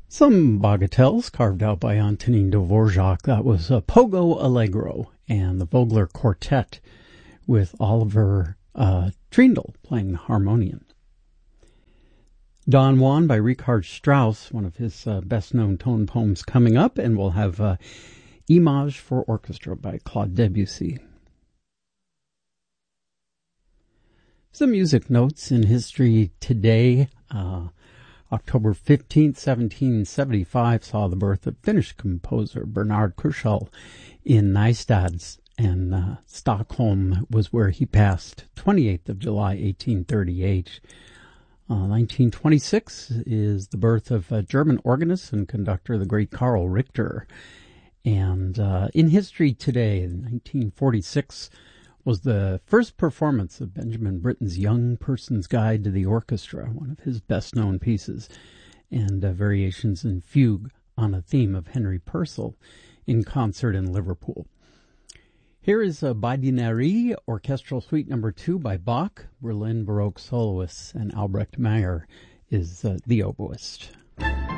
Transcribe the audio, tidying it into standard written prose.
Some bagatelles carved out by Antonin Dvorak. That was Pogo Allegro and the Vogler Quartet with Oliver Trindle playing the harmonium. Don Juan by Richard Strauss, one of his best-known tone poems coming up, and we'll have Image for Orchestra by Claude Debussy. Some music notes in history today. October 15th, 1775 saw the birth of Finnish composer Bernard Krusell in Nystads, and Stockholm was where he passed 28th of July, 1838. 1926 is the birth of German organist and conductor, the great Karl Richter. And in history today, in 1946, was the first performance of Benjamin Britten's Young Person's Guide to the Orchestra, one of his best-known pieces, and variations in fugue on a theme of Henry Purcell in concert in Liverpool. Here is a Badinerie Orchestral Suite No. 2 by Bach, Berlin Baroque soloists, and Albrecht Meyer is the oboist.